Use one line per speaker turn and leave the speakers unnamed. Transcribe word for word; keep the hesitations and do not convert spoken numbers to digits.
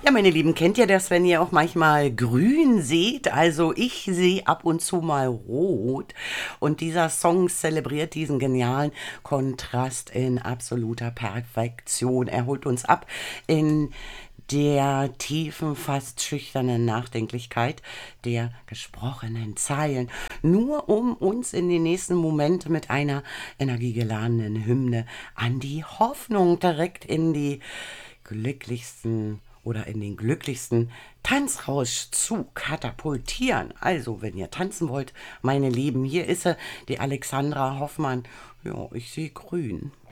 Ja, meine Lieben, kennt ihr das, wenn ihr auch manchmal grün seht? Also ich sehe ab und zu mal rot. Und dieser Song zelebriert diesen genialen Kontrast in absoluter Perfektion. Er holt uns ab in der tiefen, fast schüchternen Nachdenklichkeit der gesprochenen Zeilen, nur um uns in den nächsten Moment mit einer energiegeladenen Hymne an die Hoffnung direkt in die glücklichsten oder in den glücklichsten Tanzrausch zu katapultieren. Also, wenn ihr tanzen wollt, meine Lieben, hier ist sie, die Alexandra Hoffmann. Ja, ich sehe grün.